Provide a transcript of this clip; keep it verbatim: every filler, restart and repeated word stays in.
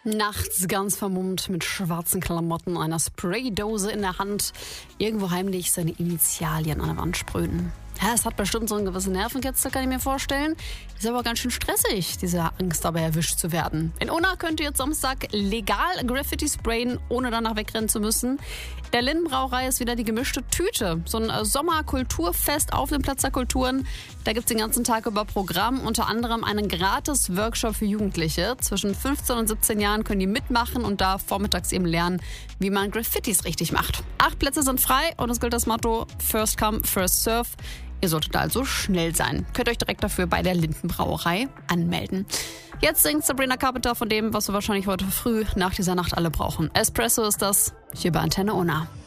Nachts ganz vermummt mit schwarzen Klamotten, einer Spraydose in der Hand, irgendwo heimlich seine Initialien an der Wand sprühen. Ja, es hat bestimmt so einen gewissen Nervenkitzel, kann ich mir vorstellen. Ist aber ganz schön stressig, diese Angst dabei erwischt zu werden. In Unna könnt ihr jetzt Samstag legal Graffiti sprayen, ohne danach wegrennen zu müssen. Der Lindenbrauerei ist wieder die gemischte Tüte. So ein Sommerkulturfest auf dem Platz der Kulturen. Da gibt es den ganzen Tag über Programm, unter anderem einen gratis Workshop für Jugendliche. Zwischen fünfzehn und siebzehn Jahren können die mitmachen und da vormittags eben lernen, wie man Graffitis richtig macht. Acht Plätze sind frei und es gilt das Motto First Come, First Serve. Ihr solltet also schnell sein. Könnt euch direkt dafür bei der Lindenbrauerei anmelden. Jetzt singt Sabrina Carpenter von dem, was wir wahrscheinlich heute früh nach dieser Nacht alle brauchen. Espresso ist das, hier bei Antenne Unna.